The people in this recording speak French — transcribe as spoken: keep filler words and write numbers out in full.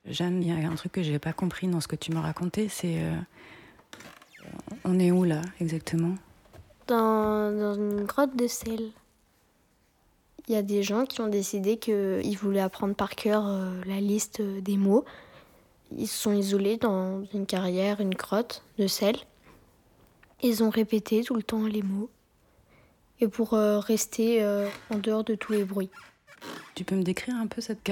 Jeanne, il y a un truc que j'ai pas compris dans ce que tu me racontais, c'est... Euh, on est où, là, exactement ? Dans, dans une grotte de sel. Il y a des gens qui ont décidé qu'ils voulaient apprendre par cœur euh, la liste des mots. Ils se sont isolés dans une carrière, une grotte de sel. Ils ont répété tout le temps les mots. Et pour euh, rester euh, en dehors de tous les bruits. Tu peux me décrire un peu cette